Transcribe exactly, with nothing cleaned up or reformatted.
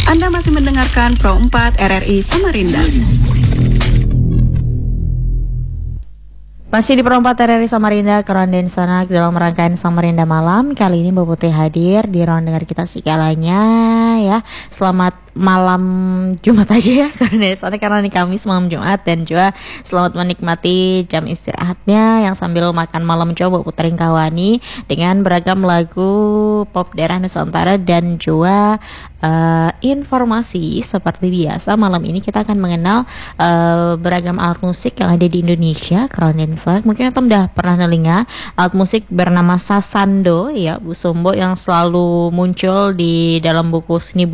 Anda masih mendengarkan Pro empat R R I Samarinda. Masih di Pro empat R R I Samarinda, Keronden Sanak dalam rangkaian Samarinda Malam. Kali ini Mbak Putih hadir di ruang dengar kita segalanya ya. Selamat malam Jumat aja ya, karena sana karena ini Kamis malam Jumat, dan juga selamat menikmati jam istirahatnya yang sambil makan malam coba puterin Kawani dengan beragam lagu pop daerah Nusantara dan juga uh, informasi seperti biasa. Malam ini kita akan mengenal uh, beragam alat musik yang ada di Indonesia. Keronden Sanak, mungkin Atom udah pernah nelinga alat musik bernama Sasando ya Bu Sombo, yang selalu muncul di dalam buku seni